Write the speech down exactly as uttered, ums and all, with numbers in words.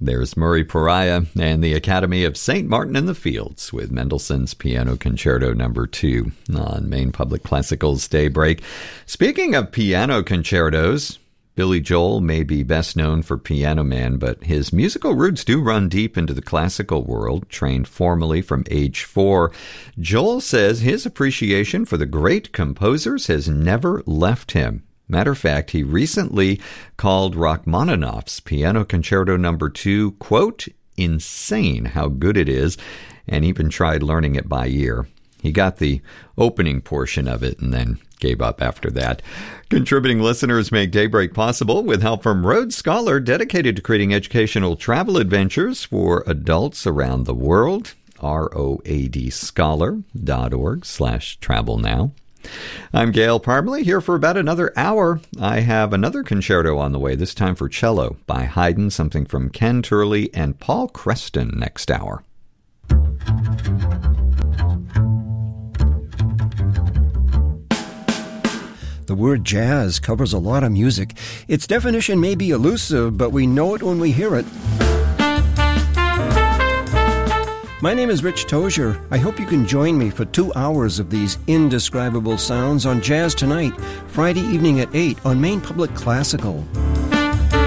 There's Murray Pariah and the Academy of Saint Martin in the Fields with Mendelssohn's Piano Concerto Number two on Maine Public Classical's Daybreak. Speaking of piano concertos, Billy Joel may be best known for Piano Man, but his musical roots do run deep into the classical world. Trained formally from age four, Joel says his appreciation for the great composers has never left him. Matter of fact, he recently called Rachmaninoff's Piano Concerto Number two, quote, insane how good it is, and even tried learning it by ear. He got the opening portion of it and then gave up after that. Contributing listeners make Daybreak possible with help from Rhodes Scholar, dedicated to creating educational travel adventures for adults around the world. R O A D scholar dot org slash travel now. I'm Gail Parmalee, here for about another hour. I have another concerto on the way, this time for cello by Haydn, something from Ken Turley and Paul Creston next hour. The word jazz covers a lot of music. Its definition may be elusive, but we know it when we hear it. My name is Rich Tozier. I hope you can join me for two hours of these indescribable sounds on Jazz Tonight, Friday evening at eight on Maine Public Classical.